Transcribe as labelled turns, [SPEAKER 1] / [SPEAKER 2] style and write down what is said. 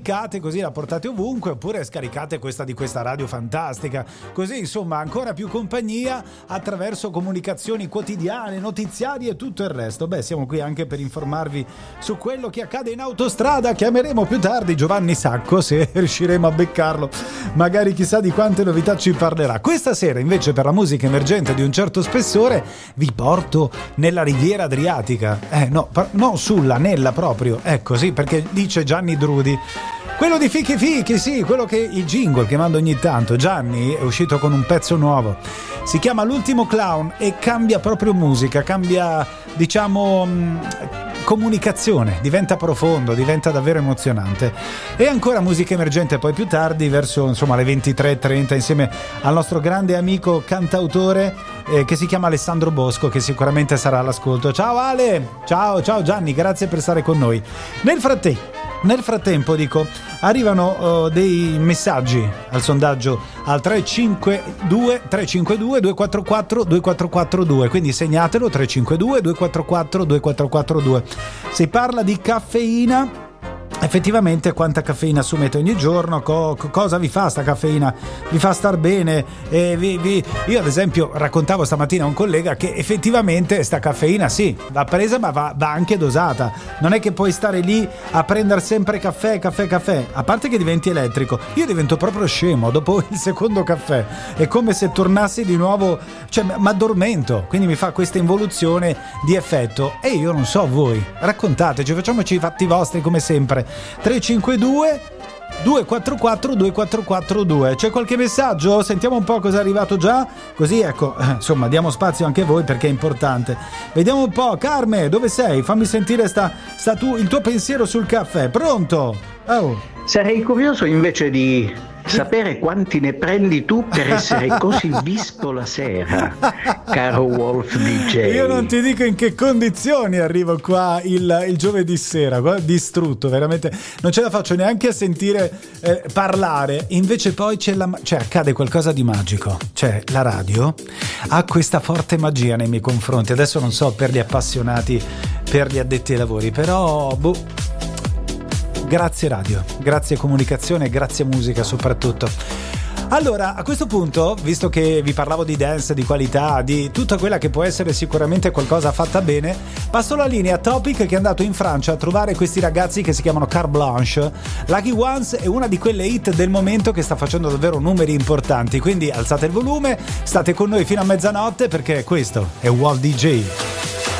[SPEAKER 1] cliccate così la portate ovunque, oppure scaricate questa di questa radio fantastica, così insomma ancora più compagnia attraverso comunicazioni quotidiane, notiziarie e tutto il resto. Beh, siamo qui anche per informarvi su quello che accade in autostrada. Chiameremo più tardi Giovanni Sacco, se riusciremo a beccarlo, magari chissà di quante novità ci parlerà. Questa sera invece, per la musica emergente di un certo spessore, vi porto nella Riviera Adriatica, no, sulla, nella proprio, ecco sì, perché dice Gianni Drudi, quello di Fichi Fichi, sì, quello che il jingle che mando ogni tanto. Gianni è uscito con un pezzo nuovo, si chiama L'ultimo clown e cambia proprio musica, cambia, diciamo, comunicazione, diventa profondo, diventa davvero emozionante. E ancora musica emergente poi più tardi, verso insomma le 23:30, insieme al nostro grande amico cantautore che si chiama Alessandro Bosco, che sicuramente sarà all'ascolto. Ciao Ale, ciao Gianni, grazie per stare con noi. Nel frattempo dico, arrivano dei messaggi al sondaggio al 352 244 2442, quindi segnatelo, 352 244 2442. Si parla di caffeina. Effettivamente quanta caffeina assumete ogni giorno, cosa vi fa sta caffeina, vi fa star bene, io ad esempio raccontavo stamattina a un collega che effettivamente sta caffeina sì, va presa, ma va anche dosata, non è che puoi stare lì a prendere sempre caffè, a parte che diventi elettrico. Io divento proprio scemo dopo il secondo caffè, è come se tornassi di nuovo, cioè mi addormento, quindi mi fa questa involuzione di effetto. E io non so voi, raccontateci, facciamoci i fatti vostri come sempre. 352 244 2442. C'è qualche messaggio? Sentiamo un po' cosa è arrivato già, così ecco, insomma diamo spazio anche a voi perché è importante. Vediamo un po'. Carme, dove sei? Fammi sentire il tuo pensiero sul caffè. Pronto? Oh.
[SPEAKER 2] Sarei curioso invece di sapere quanti ne prendi tu per essere così visto la sera, caro Wolf DJ.
[SPEAKER 1] Io non ti dico in che condizioni arrivo qua il giovedì sera, distrutto, veramente non ce la faccio neanche a sentire parlare. Invece poi accade qualcosa di magico, cioè la radio ha questa forte magia nei miei confronti. Adesso non so per gli appassionati, per gli addetti ai lavori, però grazie radio, grazie comunicazione, grazie musica soprattutto. Allora, a questo punto, visto che vi parlavo di dance, di qualità, di tutta quella che può essere sicuramente qualcosa fatta bene, passo la linea a Topic, che è andato in Francia a trovare questi ragazzi che si chiamano Carte Blanche. Lucky Ones è una di quelle hit del momento che sta facendo davvero numeri importanti, quindi alzate il volume, state con noi fino a mezzanotte perché questo è World DJ.